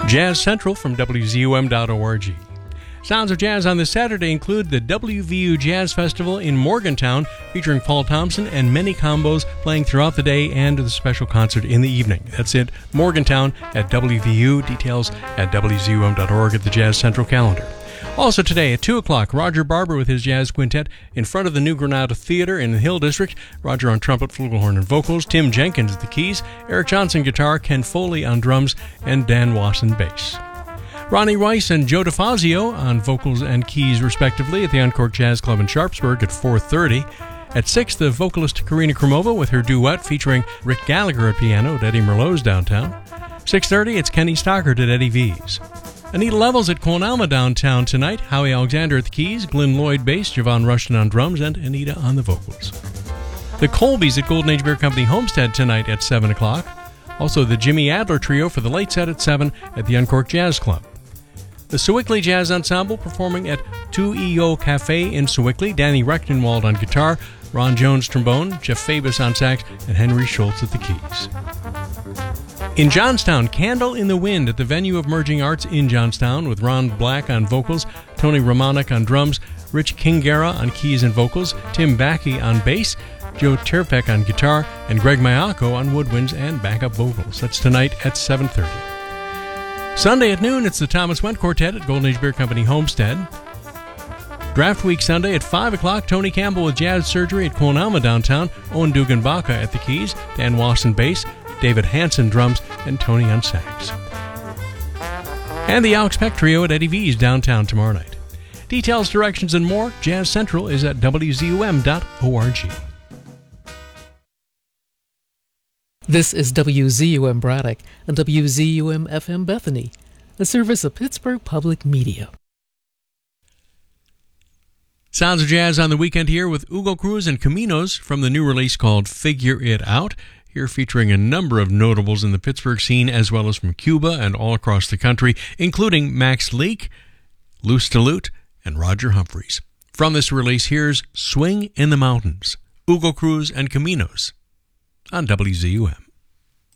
Jazz Central from WZUM.org. Sounds of Jazz on this Saturday include the WVU Jazz Festival in Morgantown, featuring Paul Thompson and many combos playing throughout the day and the special concert in the evening. That's it, Morgantown at WVU. Details at WZUM.org at the Jazz Central calendar. Also today at 2 o'clock, Roger Barber with his jazz quintet in front of the New Granada Theater in the Hill District. Roger on trumpet, flugelhorn, and vocals. Tim Jenkins at the keys. Eric Johnson guitar. Ken Foley on drums. And Dan Wasson bass. Ronnie Rice and Joe DeFazio on vocals and keys respectively at the Encore Jazz Club in Sharpsburg at 4:30. At 6, the vocalist Karina Krumova with her duet featuring Rick Gallagher at piano at Eddie Merlot's downtown. 6:30, it's Kenny Stockard at Eddie V's. Anita Levels at Quon Alma downtown tonight. Howie Alexander at the keys, Glenn Lloyd bass, Javon Rushton on drums, and Anita on the vocals. The Colbys at Golden Age Beer Company Homestead tonight at 7 o'clock. Also the Jimmy Adler Trio for the late set at 7 at the Uncorked Jazz Club. The Sewickley Jazz Ensemble performing at 2EO Cafe in Sewickley. Danny Rechtenwald on guitar, Ron Jones trombone, Jeff Fabus on sax, and Henry Schultz at the keys. In Johnstown, Candle in the Wind at the Venue of Merging Arts in Johnstown with Ron Black on vocals, Tony Romanek on drums, Rich Kingara on keys and vocals, Tim Backey on bass, Joe Terpek on guitar, and Greg Mayako on woodwinds and backup vocals. That's tonight at 7:30. Sunday at noon, it's the Thomas Went Quartet at Golden Age Beer Company Homestead. Draft Week Sunday at 5 o'clock, Tony Campbell with Jazz Surgery at Quon Alma downtown, Owen Dugan-Baca at the keys, Dan Wasson bass, David Hansen drums, and Tony on sax. And the Alex Peck Trio at Eddie V's downtown tomorrow night. Details, directions, and more, Jazz Central is at WZUM.org. This is WZUM Braddock and WZUM FM Bethany, a service of Pittsburgh Public Media. Sounds of Jazz on the weekend here with Hugo Cruz and Caminos from the new release called Figure It Out. Here featuring a number of notables in the Pittsburgh scene as well as from Cuba and all across the country, including Max Leake, Lou Stillute, and Roger Humphreys. From this release, here's Swing in the Mountains, Hugo Cruz and Caminos on WZUM.